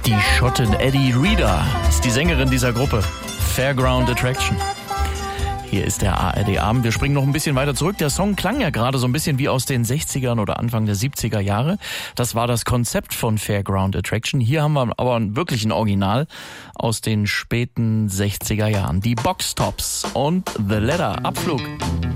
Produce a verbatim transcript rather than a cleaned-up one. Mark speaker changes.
Speaker 1: Die Schottin Eddie Reader ist die Sängerin dieser Gruppe. Fairground Attraction. Hier ist der A R D-Abend. Wir springen noch ein bisschen weiter zurück. Der Song klang ja gerade so ein bisschen wie aus den sechzigern oder Anfang der siebziger Jahre. Das war das Konzept von Fairground Attraction. Hier haben wir aber wirklich ein Original aus den späten sechziger Jahren. Die Box Tops und The Ladder. Abflug.